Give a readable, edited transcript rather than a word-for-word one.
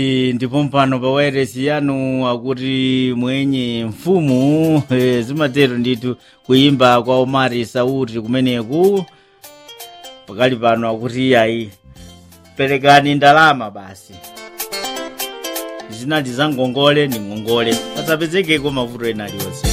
ndipo mpano pa wairesi yanu akuti mwenye mfumu zimatero ndithu kuimba kwa Omari Sauti kumeneku pakali pano akuti ayi perekani ndalama basi zinali za ngongole ni ngongole pasapezekeko mavuto ena aliwonse.